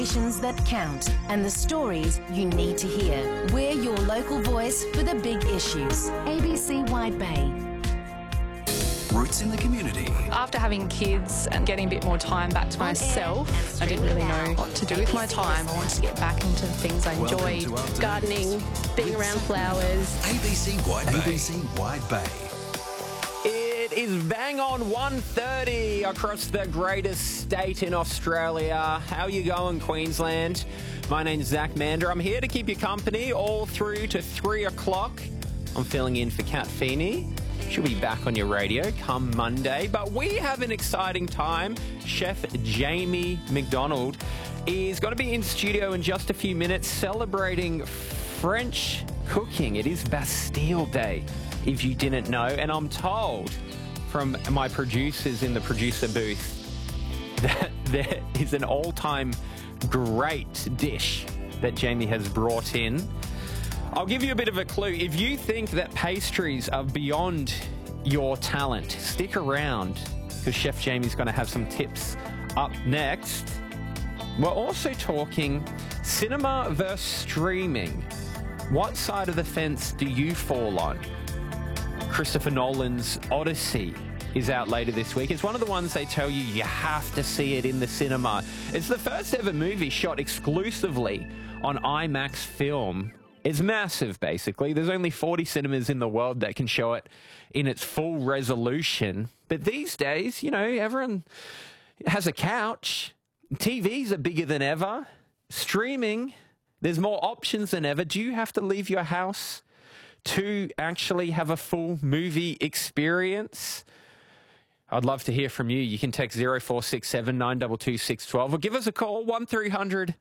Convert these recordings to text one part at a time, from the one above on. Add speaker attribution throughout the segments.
Speaker 1: That count and the stories you need to hear. We're your local voice for the big issues. ABC Wide Bay.
Speaker 2: Roots in the community.
Speaker 3: After having kids and getting a bit more time back to myself, I didn't really know what to do with my time. I wanted to get back into the things I enjoy.
Speaker 4: Gardening, being around flowers.
Speaker 2: ABC Wide Bay. ABC Wide Bay.
Speaker 5: It is bang on 1:30 across the greatest state in Australia. How you going, Queensland? My name's Zach Mander. I'm here to keep you company all through to 3 o'clock. I'm filling in for Kat Feeney. She'll be back on your radio come Monday. But we have an exciting time. Chef Jamie McDonald is going to be in studio in just a few minutes celebrating French cooking. It is Bastille Day, if you didn't know. And I'm told from my producers in the producer booth that there is an all-time great dish that Jamie has brought in. I'll give you a bit of a clue. If you think that pastries are beyond your talent, stick around because Chef Jamie's going to have some tips up next. We're also talking cinema versus streaming. What side of the fence do you fall on? Christopher Nolan's Odyssey is out later this week. It's one of the ones they tell you have to see it in the cinema. It's the first ever movie shot exclusively on IMAX film. It's massive, basically. There's only 40 cinemas in the world that can show it in its full resolution. But these days, you know, everyone has a couch. TVs are bigger than ever. Streaming, there's more options than ever. Do you have to leave your house to actually have a full movie experience? I'd love to hear from you. You can text 0467 922 612 or give us a call, 1300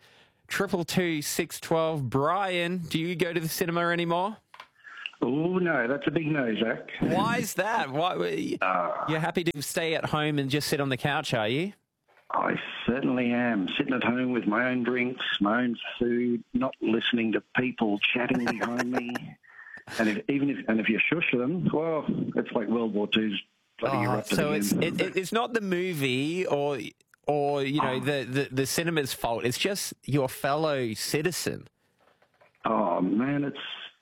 Speaker 5: 222 612. Brian, do you go to the cinema anymore?
Speaker 6: Oh, no, that's a big no, Zach.
Speaker 5: Why is that? You're happy to stay at home and just sit on the couch, are you?
Speaker 6: I certainly am. Sitting at home with my own drinks, my own food, not listening to people chatting behind me. And if you shush them, well, it's like World War II's bloody erupted
Speaker 5: so
Speaker 6: again.
Speaker 5: it's not the movie or you know the cinema's fault. It's just your fellow citizen.
Speaker 6: Oh man,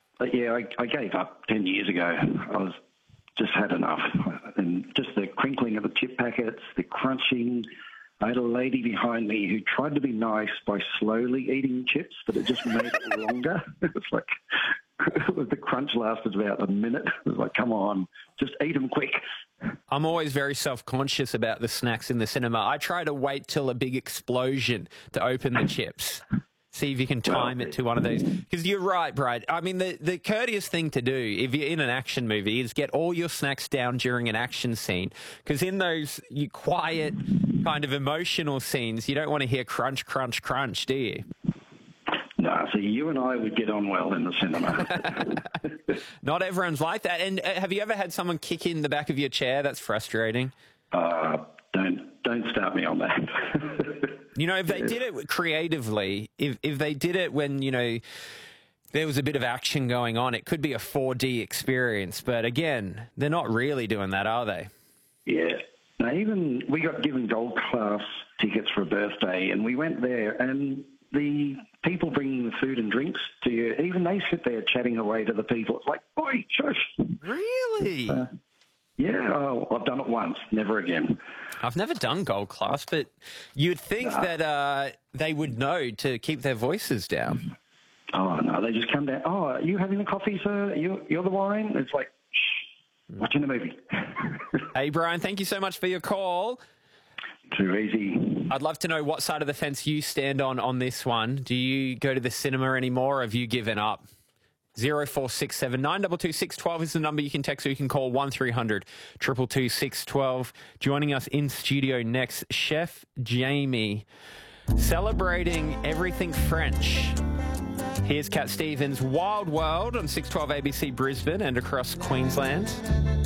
Speaker 6: I gave up 10 years ago. I was just had enough, and just the crinkling of the chip packets, the crunching. I had a lady behind me who tried to be nice by slowly eating chips, but it just made it longer. It was like the crunch lasted about a minute. It was like, come on, just eat them quick.
Speaker 5: I'm always very self-conscious about the snacks in the cinema. I try to wait till a big explosion to open the chips. See if you can time it to one of those. Because you're right, Brad. I mean, the courteous thing to do if you're in an action movie is get all your snacks down during an action scene. Because in those quiet, kind of emotional scenes, you don't want to hear crunch, crunch, crunch, do you?
Speaker 6: No, so you and I would get on well in the cinema.
Speaker 5: Not everyone's like that. And have you ever had someone kick in the back of your chair? That's frustrating.
Speaker 6: Don't start me on that.
Speaker 5: You know, if they did it creatively, if they did it when, you know, there was a bit of action going on, it could be a 4D experience. But again, they're not really doing that, are they?
Speaker 6: Yeah. Now, even we got given gold class tickets for a birthday, and we went there, and the people bringing the food and drinks to you, even they sit there chatting away to the people. It's like, oi, shush.
Speaker 5: Really?
Speaker 6: Yeah, I've done it once, never again.
Speaker 5: I've never done gold class, but you'd think that they would know to keep their voices down.
Speaker 6: Oh, no, they just come down. Oh, are you having a coffee, sir? You're the wine? It's like, shh, watching a movie.
Speaker 5: Hey, Brian, thank you so much for your call.
Speaker 6: Too easy.
Speaker 5: I'd love to know what side of the fence you stand on this one. Do you go to the cinema anymore, or have you given up? 0467 922 612 is the number you can text, or you can call 1300 222 612. Joining us in studio next, Chef Jamie, celebrating everything French. Here's Cat Stevens' Wild World on 612 ABC Brisbane and across Queensland.